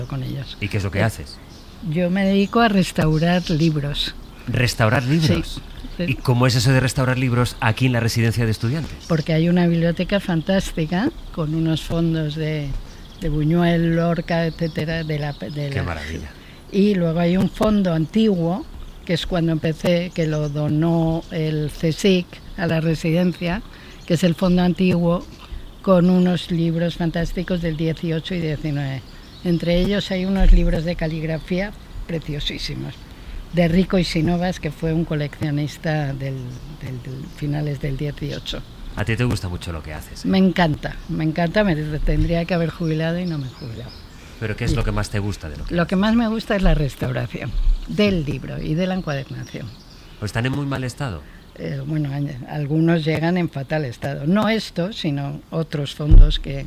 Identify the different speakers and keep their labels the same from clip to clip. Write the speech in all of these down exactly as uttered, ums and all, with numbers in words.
Speaker 1: con ellos.
Speaker 2: ¿Y qué es lo que eh, haces?
Speaker 1: Yo me dedico a restaurar libros.
Speaker 2: ¿Restaurar libros?
Speaker 1: Sí.
Speaker 2: ¿Y cómo es eso de restaurar libros aquí en la residencia de estudiantes?
Speaker 1: Porque hay una biblioteca fantástica con unos fondos de, de Buñuel, Lorca, etcétera. De la, de
Speaker 2: ¡Qué
Speaker 1: la,
Speaker 2: maravilla!
Speaker 1: Y luego hay un fondo antiguo, que es cuando empecé, que lo donó el CSIC a la residencia, que es el fondo antiguo con unos libros fantásticos del dieciocho y diecinueve. Entre ellos hay unos libros de caligrafía preciosísimos, de Rico Isinovas, que fue un coleccionista del, del, del finales del dieciocho.
Speaker 2: A ti te gusta mucho lo que haces, ¿eh?
Speaker 1: Me encanta, me encanta, me tendría que haber jubilado y no me he jubilado.
Speaker 2: ¿Pero qué es lo que más te gusta de lo que
Speaker 1: Lo
Speaker 2: haces?
Speaker 1: que más me gusta es la restauración del libro y de la encuadernación.
Speaker 2: ¿O están en muy mal estado?
Speaker 1: Eh, bueno, algunos llegan en fatal estado. No estos, sino otros fondos que,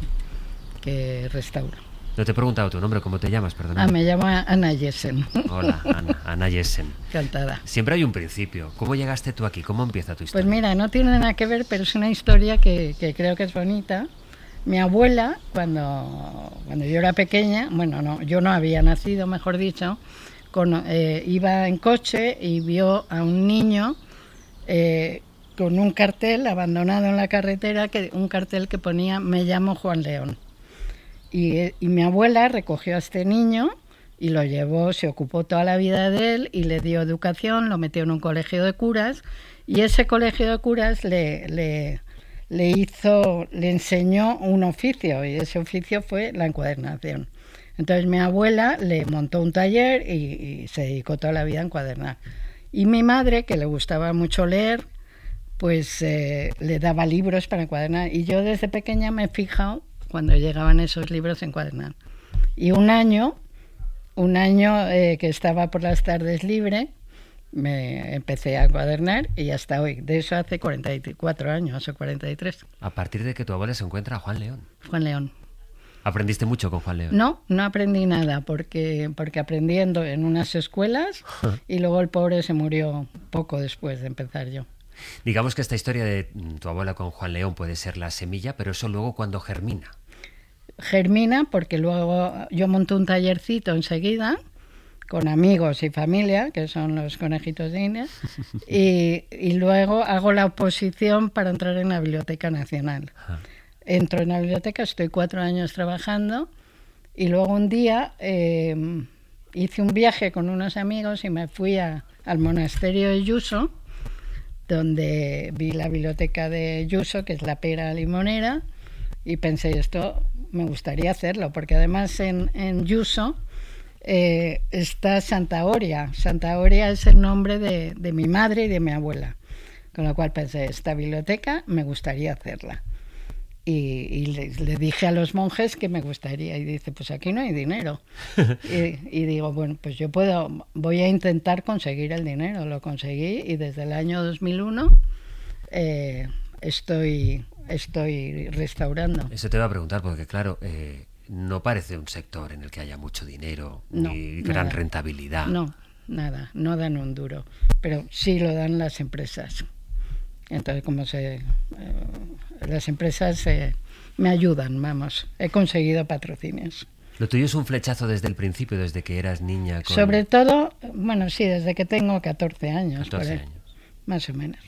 Speaker 1: que restauro.
Speaker 2: No te he preguntado tu nombre, ¿cómo te llamas? Perdona.
Speaker 1: Ah, me llamo Ana Jessen.
Speaker 2: Hola, Ana, Ana Jessen.
Speaker 1: Encantada.
Speaker 2: Siempre hay un principio. ¿Cómo llegaste tú aquí? ¿Cómo empieza tu historia?
Speaker 1: Pues mira, no tiene nada que ver, pero es una historia que, que creo que es bonita. Mi abuela, cuando, cuando yo era pequeña, bueno, no, yo no había nacido, mejor dicho, con, eh, iba en coche y vio a un niño eh, con un cartel abandonado en la carretera, que, un cartel que ponía "Me llamo Juan León". Y, y mi abuela recogió a este niño y lo llevó, se ocupó toda la vida de él y le dio educación, lo metió en un colegio de curas, y ese colegio de curas le... le le hizo, le enseñó un oficio, y ese oficio fue la encuadernación. Entonces mi abuela le montó un taller y, y se dedicó toda la vida a encuadernar. Y mi madre, que le gustaba mucho leer, pues eh, le daba libros para encuadernar. Y yo desde pequeña me he fijado cuando llegaban esos libros a encuadernar. Y un año, un año eh, que estaba por las tardes libre, me empecé a encuadernar y hasta hoy. De eso hace cuarenta y cuatro años o cuarenta y tres.
Speaker 2: A partir de que tu abuela se encuentra a Juan León.
Speaker 1: Juan León.
Speaker 2: ¿Aprendiste mucho con Juan León?
Speaker 1: No, no aprendí nada, porque, porque aprendiendo en unas escuelas y luego el pobre se murió poco después de empezar yo.
Speaker 2: Digamos que esta historia de tu abuela con Juan León puede ser la semilla, pero eso luego cuando germina.
Speaker 1: Germina porque luego yo monté un tallercito enseguida, con amigos y familia, que son los conejitos de Inés, y, y luego hago la oposición para entrar en la Biblioteca Nacional. Ajá. Entro en la biblioteca, estoy cuatro años trabajando, y luego un día eh, hice un viaje con unos amigos y me fui a, al monasterio de Yuso, donde vi la biblioteca de Yuso, que es la pera limonera, y pensé, esto me gustaría hacerlo, porque además en, en Yuso Eh, está Santa Oria. Santa Oria es el nombre de, de mi madre y de mi abuela, con lo cual pensé, esta biblioteca me gustaría hacerla, y, y le, le dije a los monjes que me gustaría, y dice, pues aquí no hay dinero. y, y digo, bueno, pues yo puedo, voy a intentar conseguir el dinero. Lo conseguí y desde el año dos mil uno eh, estoy, estoy restaurando.
Speaker 2: Eso te iba a preguntar, porque claro, eh, no parece un sector en el que haya mucho dinero,
Speaker 1: no,
Speaker 2: ni gran
Speaker 1: nada.
Speaker 2: rentabilidad.
Speaker 1: No, nada, no dan un duro, pero sí lo dan las empresas. Entonces, como se, eh, las empresas eh, me ayudan, vamos, he conseguido patrocinios.
Speaker 2: Lo tuyo es un flechazo desde el principio, desde que eras niña. Con...
Speaker 1: Sobre todo, bueno, sí, desde que tengo catorce años.
Speaker 2: catorce
Speaker 1: ahí,
Speaker 2: años.
Speaker 1: Más o menos.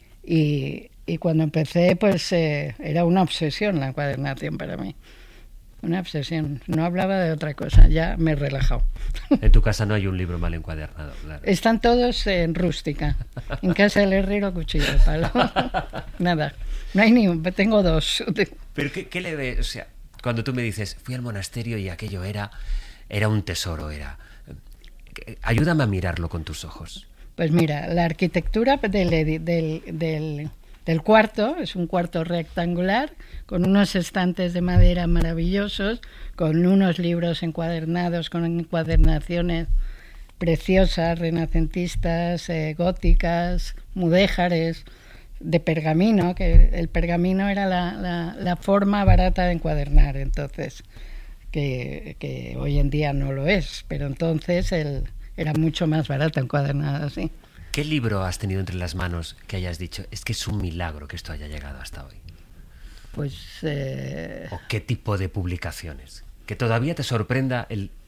Speaker 1: Y, y cuando empecé, pues eh, era una obsesión la encuadernación para mí. Una obsesión. No hablaba de otra cosa, ya me he relajado.
Speaker 2: En tu casa no hay un libro mal encuadernado, claro.
Speaker 1: Están todos en rústica. En casa del herrero, cuchillo de palo. Nada. No hay ni un, tengo dos.
Speaker 2: ¿Pero qué, qué le ves? O sea, cuando tú me dices, fui al monasterio y aquello era, era un tesoro, era... Ayúdame a mirarlo con tus ojos.
Speaker 1: Pues mira, la arquitectura del, del, del, del cuarto, es un cuarto rectangular, con unos estantes de madera maravillosos, con unos libros encuadernados, con encuadernaciones preciosas, renacentistas, eh, góticas, mudéjares, de pergamino, que el pergamino era la, la, la forma barata de encuadernar, entonces, que, que hoy en día no lo es, pero entonces el, era mucho más barato encuadernado así.
Speaker 2: ¿Qué libro has tenido entre las manos que hayas dicho, es que es un milagro que esto haya llegado hasta hoy?
Speaker 1: Pues... Eh...
Speaker 2: ¿O qué tipo de publicaciones? Que todavía te sorprenda el